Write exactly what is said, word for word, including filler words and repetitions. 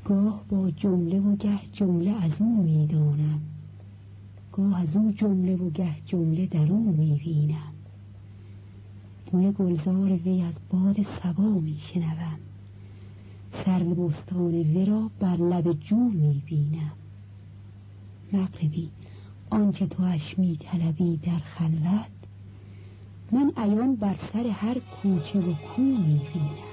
گاه با جمله و گه جمله از او میدانم، گاه از او جمله و گه جمله در او میبینم. بوی گلزار وی از باد صبا میشنوم، سرو بستان وی را بر لب جو میبینم. مغربی آنچه تو اش میطلبی در خلوت، من عیان بر سر هر کوچه و کو میبینم.